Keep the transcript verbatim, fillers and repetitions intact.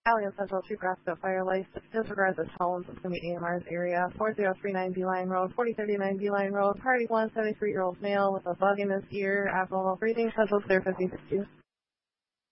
Alien Central two Grasp Firelight disregards this Holmes of Community Mars area, four zero three nine Beeline Road, forty thirty-nine Beeline Road, party one, seventy-three-year-old male with a bug in his ear, abnormal breathing, central clear fifteen sixty.